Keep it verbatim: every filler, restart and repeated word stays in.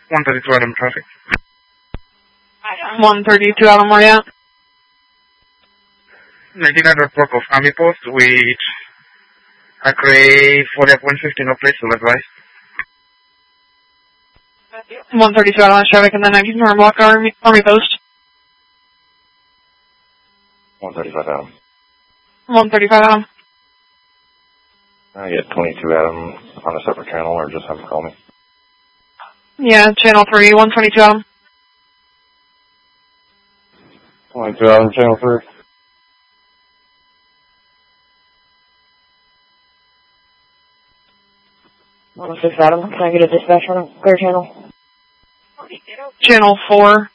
one thirty-two Adam traffic. one thirty-two Adam, where you at? ninety-nine block of Army Post with Acre forty point fifteen of place, so advice. one thirty-two Adam, traffic, and then ninety-nine block Army, Army Post. one thirty-five Adam. one thirty-five Adam. I get twenty-two Adam on a separate channel, or just have him call me. Yeah, channel three, one twenty-two Adam. twenty-two Adam, channel three. one oh six Adam, can I get a dispatch on a clear channel? Channel four.